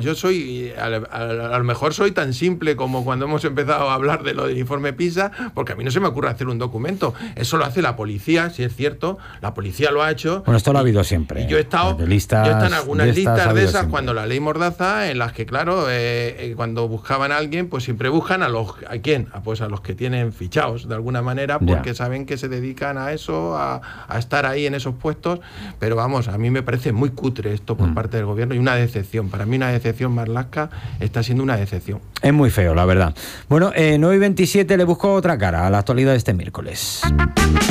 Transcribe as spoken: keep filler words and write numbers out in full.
yo soy, a, a, a lo mejor soy tan simple como cuando hemos empezado a hablar de lo del informe PISA, porque a mí no se me ocurre hacer un documento. Eso lo hace la policía, si es cierto, la policía lo ha hecho. Bueno, esto lo y, ha habido siempre. Y yo he estado, de listas, yo he estado en algunas listas listas de esas siempre. cuando la ley Mordaza, en las que, claro, eh, eh, cuando buscaban a alguien, pues siempre buscan a los, ¿a quién? A, pues a los que tienen fichados, de alguna manera, porque ya. saben que se dedican a eso, a, a estar ahí en esos puestos, pero vamos, a mí me parece muy cutre esto por mm. parte del gobierno y una decepción. Para mí una decepción, Marlaska, está siendo una decepción. Es muy feo, la verdad. Bueno, eh, nueve y veintisiete le busco otra cara a la actualidad de este miércoles.